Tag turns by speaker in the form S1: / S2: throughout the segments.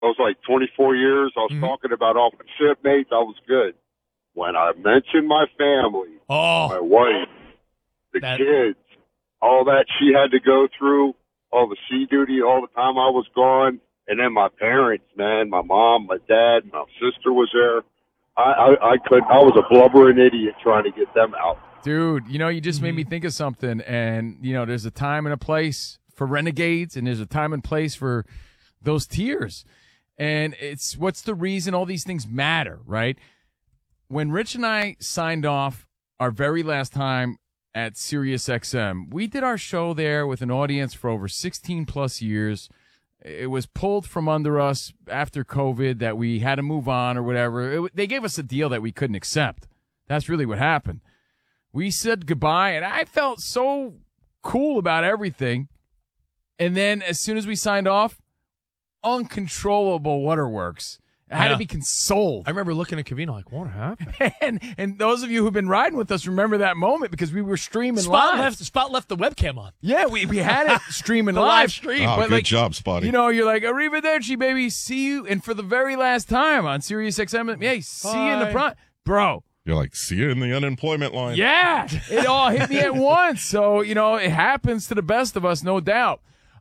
S1: I was like 24 years. I was talking about all my shipmates. I was good. When I mentioned my family, my wife, the kids, all that she had to go through, all the sea duty, all the time I was gone, and then my parents, man, my mom, my dad, my sister was there. I was a blubbering idiot trying to get them out.
S2: Dude, you just made me think of something, and, there's a time and a place for renegades, and there's a time and place for those tears. And it's what's the reason all these things matter, right? When Rich and I signed off our very last time at SiriusXM, we did our show there with an audience for over 16 plus years. It was pulled from under us after COVID that we had to move on or whatever. They gave us a deal that we couldn't accept. That's really what happened. We said goodbye, and I felt so cool about everything. And then as soon as we signed off, uncontrollable waterworks. I had to be consoled.
S3: I remember looking at Covino like, what happened?
S2: and those of you who've been riding with us remember that moment because we were streaming live.
S3: Spot left the webcam on.
S2: Yeah, we had it streaming
S3: the live stream.
S4: Oh, good job, Spotty.
S2: You're like, arrivederci, baby. See you. And for the very last time on SiriusXM, hey, see you in the front. Bro.
S4: You're like, see you in the unemployment line.
S2: Yeah. It all hit me at once. So, it happens to the best of us, no doubt.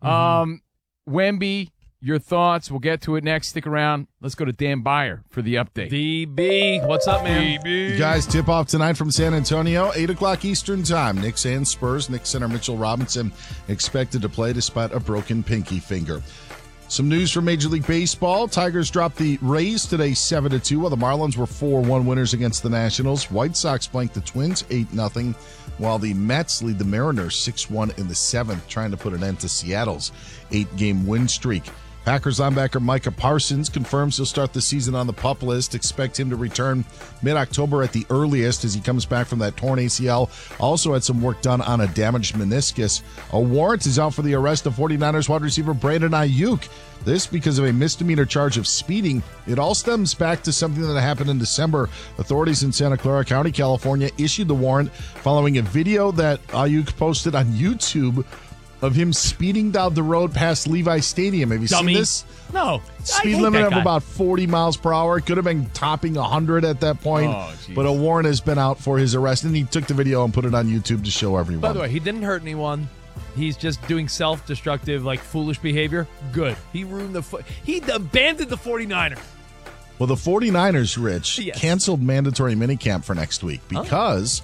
S2: Wemby. Your thoughts. We'll get to it next. Stick around. Let's go to Dan Beyer for the update.
S3: DB, what's up, man?
S5: DB. You guys, tip off tonight from San Antonio, 8 o'clock Eastern time. Knicks and Spurs. Knicks center Mitchell Robinson expected to play despite a broken pinky finger. Some news from Major League Baseball. Tigers dropped the Rays today 7-2, while the Marlins were 4-1 winners against the Nationals. White Sox blanked the Twins 8-0, while the Mets lead the Mariners 6-1 in the 7th, trying to put an end to Seattle's 8-game win streak. Packers linebacker Micah Parsons confirms he'll start the season on the PUP list. Expect him to return mid-October at the earliest as he comes back from that torn ACL. Also had some work done on a damaged meniscus. A warrant is out for the arrest of 49ers wide receiver Brandon Ayuk. This because of a misdemeanor charge of speeding. It all stems back to something that happened in December. Authorities in Santa Clara County, California, issued the warrant following a video that Ayuk posted on YouTube of him speeding down the road past Levi Stadium. Have you seen this?
S3: No.
S5: Speed limit of about 40 miles per hour. It could have been topping 100 at that point. But a warrant has been out for his arrest, and he took the video and put it on YouTube to show everyone.
S3: By the way, he didn't hurt anyone. He's just doing self-destructive, foolish behavior. Good. He ruined he abandoned the 49ers.
S5: Well, the 49ers, Rich, canceled mandatory minicamp for next week because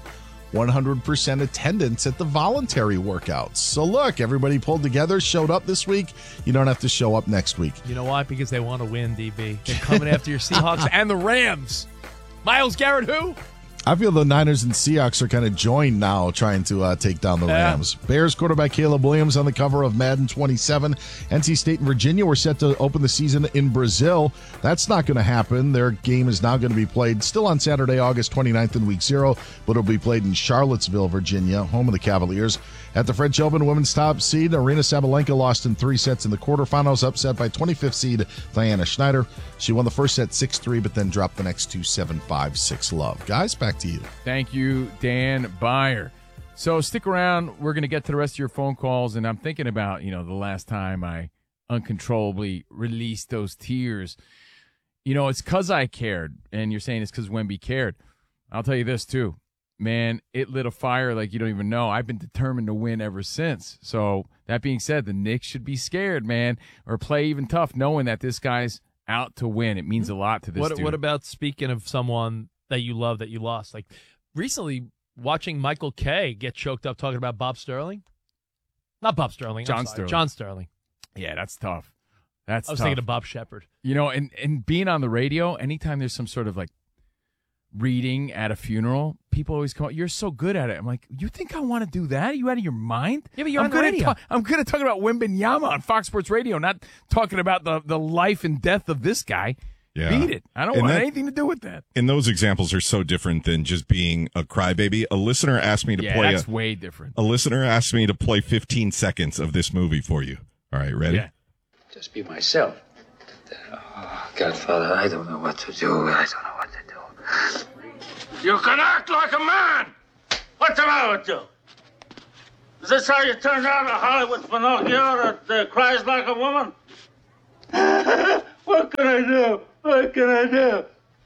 S5: 100% attendance at the voluntary workouts. So look, everybody pulled together, showed up this week. You don't have to show up next week.
S3: You know why? Because they want to win, DB. They're coming after your Seahawks and the Rams. Myles Garrett, who?
S5: I feel the Niners and Seahawks are kind of joined now trying to take down the Rams. Bears quarterback Caleb Williams on the cover of Madden 27. NC State and Virginia were set to open the season in Brazil. That's not going to happen. Their game is now going to be played still on Saturday, August 29th in Week 0, but it'll be played in Charlottesville, Virginia, home of the Cavaliers. At the French Open, women's top seed Aryna Sabalenka lost in 3 sets in the quarterfinals, upset by 25th seed Diana Schneider. She won the first set 6-3, but then dropped the next two 7-5, 6-love. Guys, back to you.
S2: Thank you, Dan Beyer. So stick around. We're going to get to the rest of your phone calls, and I'm thinking about, the last time I uncontrollably released those tears. It's because I cared, and you're saying it's because Wemby cared. I'll tell you this, too. Man, it lit a fire like you don't even know. I've been determined to win ever since. So that being said, the Knicks should be scared, man, or play even tough knowing that this guy's out to win. It means a lot to this dude.
S3: What about speaking of someone that you love that you lost? Like recently watching Michael Kay get choked up talking about Bob Sterling. Not Bob Sterling.
S2: John Sterling.
S3: John Sterling.
S2: Yeah, that's tough.
S3: I was thinking of Bob Shepard.
S2: And being on the radio, anytime there's some sort of reading at a funeral, people always come out, you're so good at it. I'm like, you think I want to do that? Are you out of your mind?
S3: Yeah, but you're on the radio.
S2: I'm good at talking about Wembanyama on Fox Sports Radio, not talking about the life and death of this guy.
S4: Yeah.
S2: Beat it. I don't want anything to do with that.
S4: And those examples are so different than just being a crybaby. A listener asked me to play.
S2: That's way different.
S4: A listener asked me to play 15 seconds of this movie for you. All right, ready?
S2: Yeah.
S6: Just be myself. Oh, Godfather, I don't know what to do. I don't know what to do.
S7: You can act like a man! What's the matter with you? Is this how you turned out a Hollywood Pinocchio that cries like a woman? What can I do? What can I do?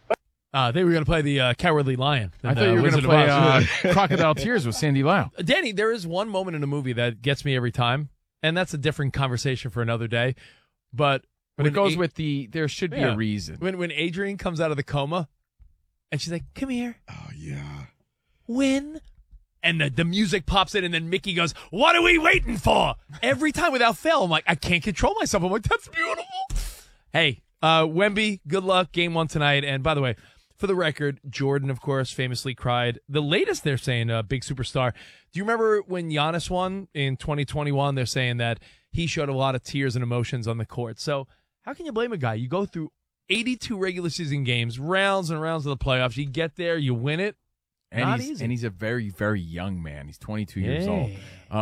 S3: They were going to play the Cowardly Lion.
S2: I thought you were going to play Crocodile Tears with Sandy Lau.
S3: Danny, there is one moment in a movie that gets me every time, and that's a different conversation for another day. But
S2: it goes with there should be a reason.
S3: When Adrian comes out of the coma, and she's like, "Come here."
S4: Oh, yeah.
S3: When? And the music pops in, and then Mickey goes, "What are we waiting for?" Every time without fail, I'm like, I can't control myself. I'm like, that's beautiful. Hey, Wemby, good luck. Game 1 tonight. And by the way, for the record, Jordan, of course, famously cried. The latest, they're saying, big superstar. Do you remember when Giannis won in 2021? They're saying that he showed a lot of tears and emotions on the court. So how can you blame a guy? You go through 82 regular season games, rounds and rounds of the playoffs. You get there, you win it.
S2: And he's a very, very young man. He's 22 years old.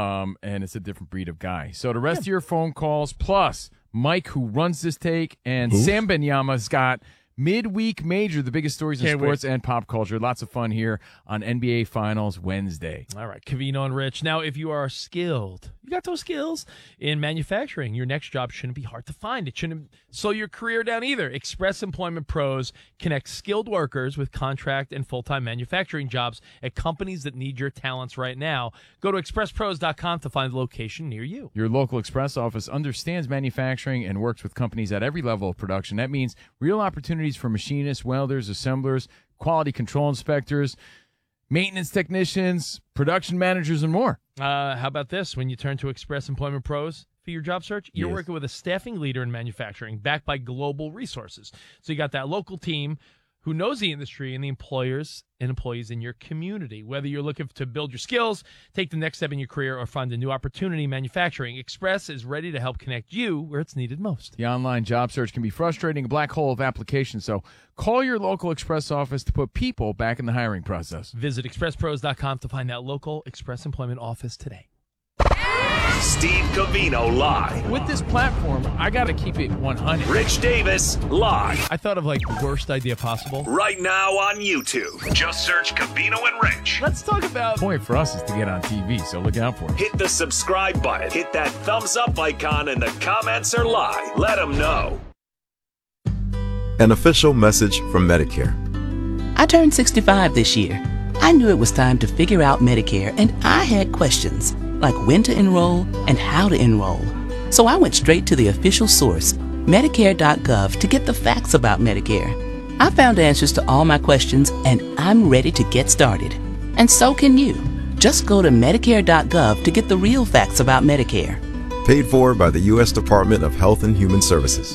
S2: And it's a different breed of guy. So the rest of your phone calls, plus Mike, who runs this take, and Sam Benyama's got Midweek Major, the biggest stories in sports and pop culture. Lots of fun here on NBA Finals Wednesday.
S3: All right, Covino and Rich. Now, if you are skilled, you got those skills in manufacturing, your next job shouldn't be hard to find. It shouldn't slow your career down either. Express Employment Pros connect skilled workers with contract and full-time manufacturing jobs at companies that need your talents right now. Go to expresspros.com to find a location near you.
S2: Your local Express office understands manufacturing and works with companies at every level of production. That means real opportunities for machinists, welders, assemblers, quality control inspectors, maintenance technicians, production managers, and more.
S3: How about this? When you turn to Express Employment Pros for your job search, you're working with a staffing leader in manufacturing backed by global resources. So you got that local team who knows the industry and the employers and employees in your community. Whether you're looking to build your skills, take the next step in your career, or find a new opportunity in manufacturing, Express is ready to help connect you where it's needed most.
S2: The online job search can be frustrating, a black hole of applications, so call your local Express office to put people back in the hiring process.
S3: Visit expresspros.com to find that local Express Employment office today.
S8: Steve Covino live.
S2: With this platform, I got to keep it 100.
S8: Rich Davis live.
S3: I thought of like the worst idea possible.
S8: Right now on YouTube. Just search Covino and Rich.
S3: Let's talk about...
S2: The point for us is to get on TV, so look out for it.
S8: Hit the subscribe button. Hit that thumbs up icon, and the comments are live. Let them know.
S9: An official message from Medicare.
S10: I turned 65 this year. I knew it was time to figure out Medicare, and I had questions, like when to enroll and how to enroll. So I went straight to the official source, Medicare.gov, to get the facts about Medicare. I found answers to all my questions, and I'm ready to get started. And so can you. Just go to Medicare.gov to get the real facts about Medicare.
S9: Paid for by the U.S. Department of Health and Human Services.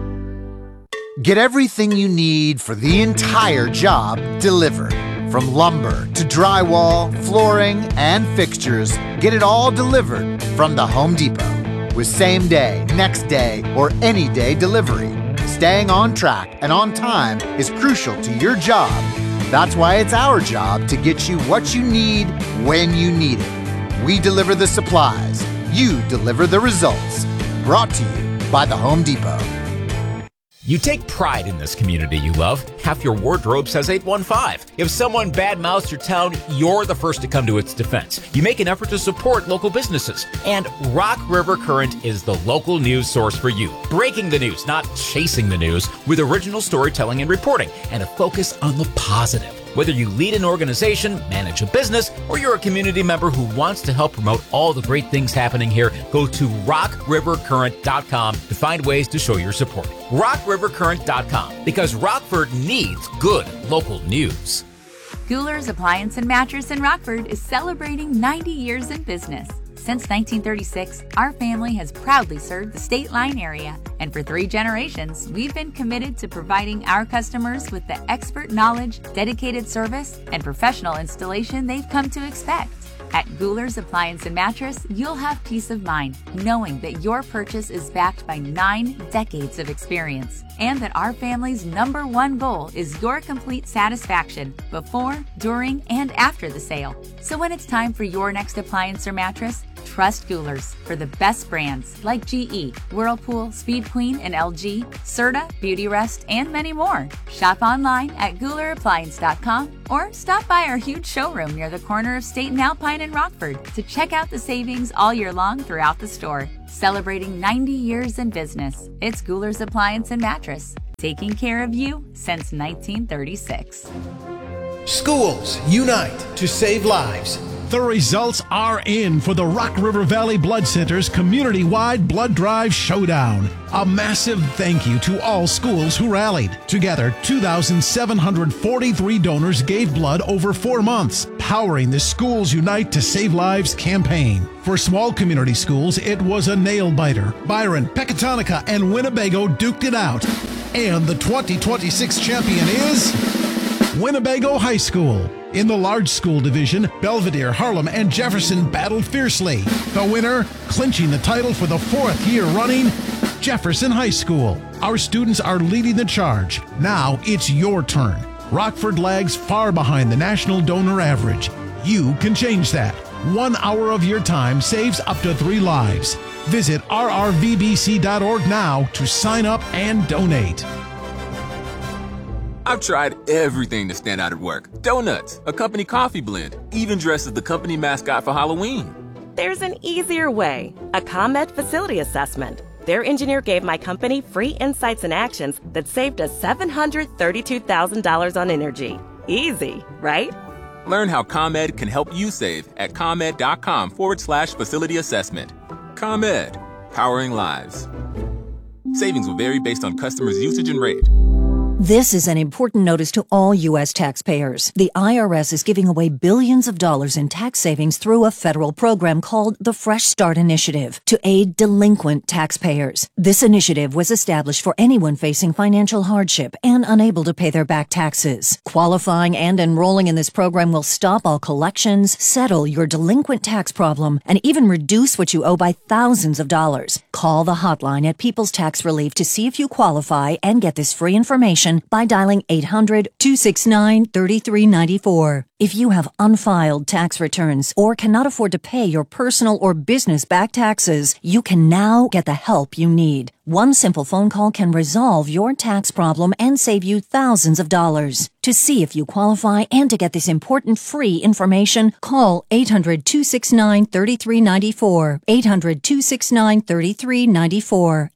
S11: Get everything you need for the entire job delivered. From lumber to drywall, flooring, and fixtures, get it all delivered from the Home Depot. With same day, next day, or any day delivery. Staying on track and on time is crucial to your job. That's why it's our job to get you what you need when you need it. We deliver the supplies. You deliver the results. Brought to you by the Home Depot.
S12: You take pride in this community you love. Half your wardrobe says 815. If someone badmouths your town, you're the first to come to its defense. You make an effort to support local businesses. And Rock River Current is the local news source for you. Breaking the news, not chasing the news, with original storytelling and reporting, and a focus on the positive. Whether you lead an organization, manage a business, or you're a community member who wants to help promote all the great things happening here, go to rockrivercurrent.com to find ways to show your support. rockrivercurrent.com, because Rockford needs good local news.
S13: Guler's Appliance and Mattress in Rockford is celebrating 90 years in business. Since 1936, our family has proudly served the State Line area, and for 3 generations, we've been committed to providing our customers with the expert knowledge, dedicated service, and professional installation they've come to expect. At Guler's Appliance and Mattress, you'll have peace of mind knowing that your purchase is backed by 9 decades of experience, and that our family's #1 goal is your complete satisfaction before, during, and after the sale. So when it's time for your next appliance or mattress, trust Guler's for the best brands like GE, Whirlpool, Speed Queen, and LG, Serta, Beautyrest, and many more. Shop online at GulerAppliance.com or stop by our huge showroom near the corner of State and Alpine in Rockford to check out the savings all year long throughout the store. Celebrating 90 years in business, it's Guler's Appliance and Mattress, taking care of you since 1936.
S14: Schools unite to save lives. The results are in for the Rock River Valley Blood Center's community-wide blood drive showdown. A massive thank you to all schools who rallied. Together, 2,743 donors gave blood over 4 months, powering the Schools Unite to Save Lives campaign. For small community schools, it was a nail-biter. Byron, Pecatonica, and Winnebago duked it out. And the 2026 champion is Winnebago High School. In the large school division, Belvedere, Harlem, and Jefferson battled fiercely. The winner, clinching the title for the 4th year running, Jefferson High School. Our students are leading the charge. Now it's your turn. Rockford lags far behind the national donor average. You can change that. 1 hour of your time saves up to 3 lives. Visit rrvbc.org now to sign up and donate.
S15: I've tried everything to stand out at work. Donuts, a company coffee blend, even dressed as the company mascot for Halloween.
S16: There's an easier way. A ComEd facility assessment. Their engineer gave my company free insights and actions that saved us $732,000 on energy. Easy, right?
S15: Learn how ComEd can help you save at ComEd.com/facility assessment. ComEd, powering lives. Savings will vary based on customers' usage and rate.
S17: This is an important notice to all U.S. taxpayers. The IRS is giving away billions of dollars in tax savings through a federal program called the Fresh Start Initiative to aid delinquent taxpayers. This initiative was established for anyone facing financial hardship and unable to pay their back taxes. Qualifying and enrolling in this program will stop all collections, settle your delinquent tax problem, and even reduce what you owe by thousands of dollars. Call the hotline at People's Tax Relief to see if you qualify and get this free information by dialing 800-269-3394. If you have unfiled tax returns or cannot afford to pay your personal or business back taxes, you can now get the help you need. One simple phone call can resolve your tax problem and save you thousands of dollars. To see if you qualify and to get this important free information, call 800-269-3394. 800-269-3394.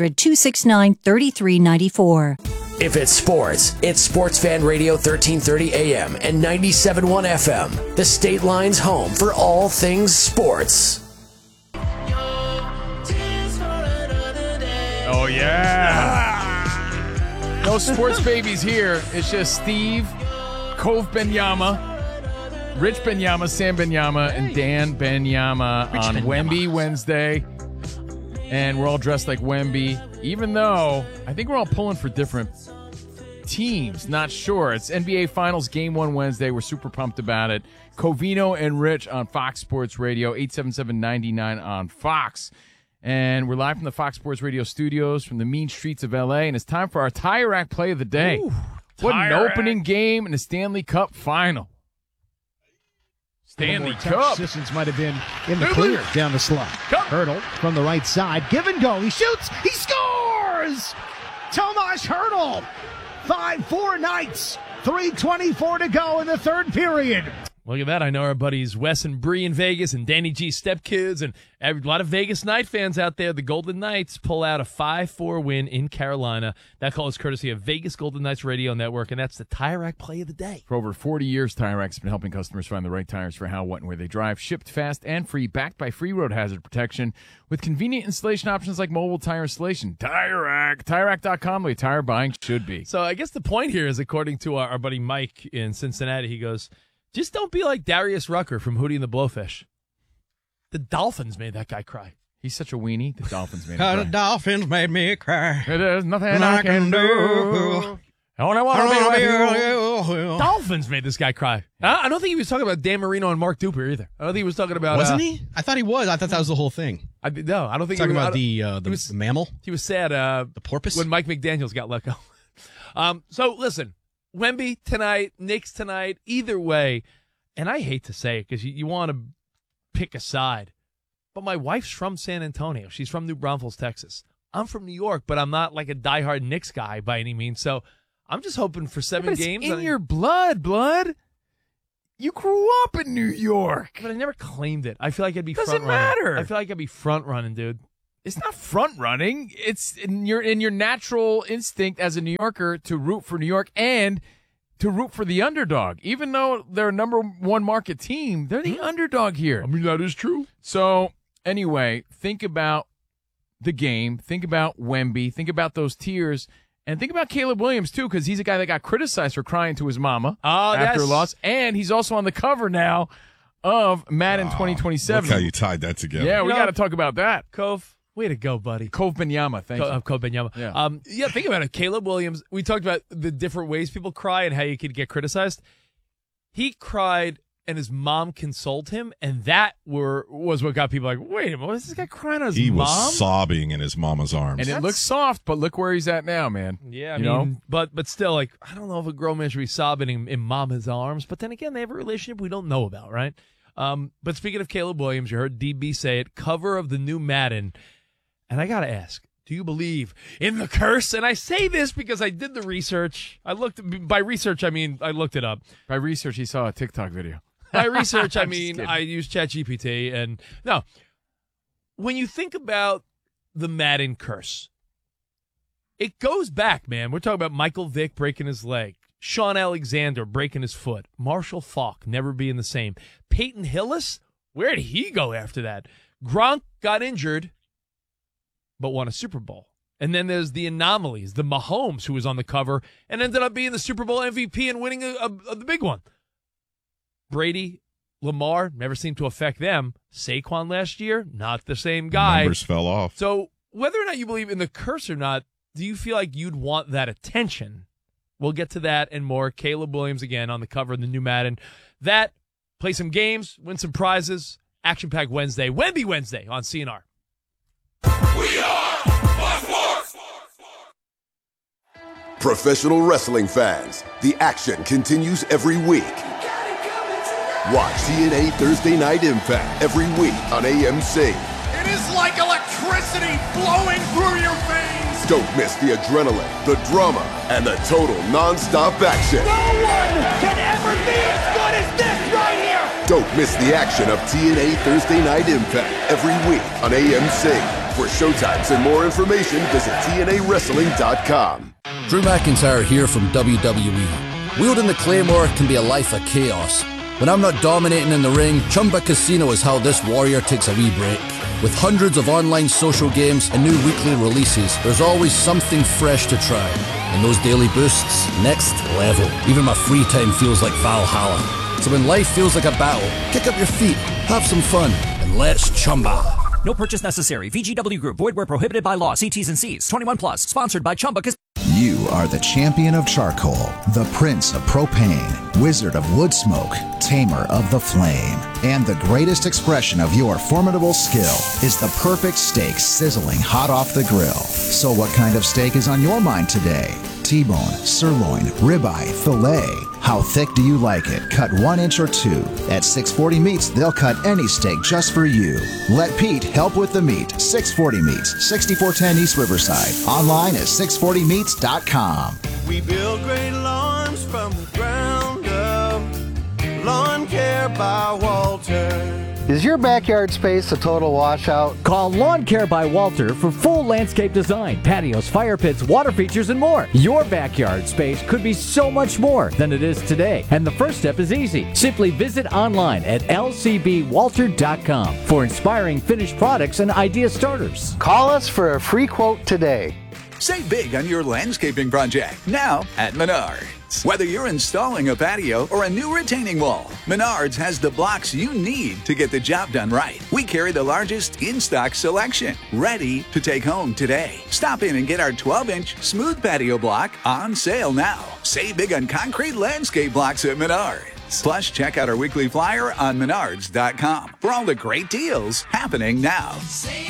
S17: 800-269-3394.
S18: If it's sports, it's Sports Fan Radio 1330 AM and 97.1 FM, the State Line's home for all things sports.
S2: Oh, yeah. No sports babies here. It's just Steve, Cove Benyama, Rich Benyama, Sam Benyama, and Dan Benyama on Wemby Wednesday. And we're all dressed like Wemby, even though I think we're all pulling for different teams. Not sure. It's NBA Finals Game 1 Wednesday. We're super pumped about it. Covino and Rich on Fox Sports Radio, 877-99 on Fox. And we're live from the Fox Sports Radio studios from the mean streets of L.A., and it's time for our Tire Rack Play of the Day.
S3: Ooh,
S2: what an opening game in the Stanley Cup Final. Stanley Cup.
S19: Sissons might have been in the clear down the slot. Hurdle from the right side. Give and go. He shoots. He scores! Tomas Hurdle. 5-4 Knights. 3:24 to go in the third period.
S3: Look at that. I know our buddies Wes and Bree in Vegas and Danny G Stepkids and a lot of Vegas Knight fans out there. The Golden Knights pull out a 5-4 win in Carolina. That call is courtesy of Vegas Golden Knights Radio Network, and that's the Tire Rack Play of the Day.
S2: For over 40 years, Tire Rack's been helping customers find the right tires for how, what, and where they drive. Shipped fast and free, backed by free road hazard protection with convenient installation options like mobile tire installation. Tire Rack. TireRack.com, the way tire buying should be.
S3: So I guess the point here is, according to our buddy Mike in Cincinnati, he goes, just don't be like Darius Rucker from Hootie and the Blowfish. The Dolphins made that guy cry.
S2: He's such a weenie. The Dolphins made him cry.
S20: The Dolphins made me cry.
S2: There's nothing I can do. I want to be with you.
S3: Dolphins made this guy cry. I don't think he was talking about Dan Marino and Mark Duper either. I don't think he was talking about...
S20: Wasn't he? I thought he was. I thought that was the whole thing.
S3: I don't think
S20: talking
S3: he was.
S20: About the mammal?
S3: He was sad.
S20: The porpoise?
S3: When Mike McDaniels got let go. So, listen. Wemby tonight, Knicks tonight, either way. And I hate to say it because you want to pick a side. But my wife's from San Antonio. She's from New Braunfels, Texas. I'm from New York, but I'm not like a diehard Knicks guy by any means. So I'm just hoping for 7 games.
S2: It's in your blood. You grew up in New York.
S3: But I never claimed it. I feel like I'd be
S2: Doesn't
S3: front running.
S2: matter.
S3: I feel like I'd be front running, dude.
S2: It's not front running. It's in your natural instinct as a New Yorker to root for New York and to root for the underdog. Even though they're a number one market team, they're the underdog here.
S3: I mean, that is true.
S2: So anyway, think about the game. Think about Wemby. Think about those tears. And think about Caleb Williams, too, because he's a guy that got criticized for crying to his mama after a loss. And he's also on the cover now of Madden 2027.
S4: Look how you tied that together.
S2: Yeah, we got to talk about that.
S3: Cove, way to go, buddy.
S2: Cove Benyama, thank you.
S3: Cove Benyama.
S2: Yeah.
S3: Think about it. Caleb Williams, we talked about the different ways people cry and how you could get criticized. He cried, and his mom consoled him, and that was what got people like, wait a minute, is this guy crying on his mom?
S4: He was sobbing in his mama's arms.
S2: And it looks soft, but look where he's at now, man.
S3: Yeah, I mean, but still, like, I don't know if a grown man should be sobbing in mama's arms, but then again, they have a relationship we don't know about, right? But speaking of Caleb Williams, you heard DB say it, cover of the new Madden, and I got to ask, do you believe in the curse? And I say this because I did the research. By research, I mean I looked it up.
S2: By research, he saw a TikTok video.
S3: By research, I mean I use ChatGPT. And no, when you think about the Madden curse, it goes back, man. We're talking about Michael Vick breaking his leg, Sean Alexander breaking his foot, Marshall Faulk never being the same, Peyton Hillis, where did he go after that? Gronk got injured, but won a Super Bowl. And then there's the anomalies, the Mahomes, who was on the cover and ended up being the Super Bowl MVP and winning the big one. Brady, Lamar, never seemed to affect them. Saquon last year, not the same guy.
S4: Numbers fell off.
S3: So whether or not you believe in the curse or not, do you feel like you'd want that attention? We'll get to that and more. Caleb Williams again on the cover of the new Madden. That, play some games, win some prizes. Action-packed Wednesday, Wemby Wednesday on CNR.
S21: We are Fox Sports. Professional wrestling fans, the action continues every week. Watch TNA Thursday Night Impact every week on AMC.
S7: It is like electricity flowing through your veins.
S21: Don't miss the adrenaline, the drama, and the total non-stop action.
S7: No one can ever be as good as this right here.
S21: Don't miss the action of TNA Thursday Night Impact every week on AMC. For showtimes and more information, visit TNAWrestling.com.
S22: Drew McIntyre here from WWE. Wielding the Claymore can be a life of chaos. When I'm not dominating in the ring, Chumba Casino is how this warrior takes a wee break. With hundreds of online social games and new weekly releases, there's always something fresh to try. And those daily boosts, next level. Even my free time feels like Valhalla. So when life feels like a battle, kick up your feet, have some fun, and let's Chumba.
S23: No purchase necessary. VGW Group. Void where prohibited by law. See T's and C's. 21 plus. Sponsored by Chumba Casino.
S24: You are the champion of charcoal, the prince of propane, wizard of wood smoke, tamer of the flame. And the greatest expression of your formidable skill is the perfect steak sizzling hot off the grill. So what kind of steak is on your mind today? T-bone, sirloin, ribeye, filet. How thick do you like it? Cut 1 inch or 2. At 640 Meats, they'll cut any steak just for you. Let Pete help with the meat. 640 Meats, 6410 East Riverside. Online at 640meats.com.
S25: We build great lawns from the ground up. Lawn Care by Walter.
S26: Is your backyard space a total washout?
S27: Call Lawn Care by Walter for full landscape design, patios, fire pits, water features, and more. Your backyard space could be so much more than it is today. And the first step is easy. Simply visit online at lcbwalter.com for inspiring finished products and idea starters.
S26: Call us for a free quote today.
S28: Save big on your landscaping project now at Menards. Whether you're installing a patio or a new retaining wall, Menards has the blocks you need to get the job done right. We carry the largest in-stock selection, ready to take home today. Stop in and get our 12-inch smooth patio block on sale now. Save big on concrete landscape blocks at Menards. Plus, check out our weekly flyer on Menards.com for all the great deals happening now.